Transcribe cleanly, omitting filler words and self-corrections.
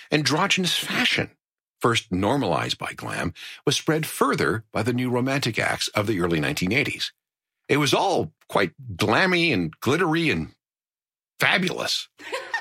Androgynous fashion, first normalized by glam, was spread further by the new romantic acts of the early 1980s. It was all quite glammy and glittery and fabulous.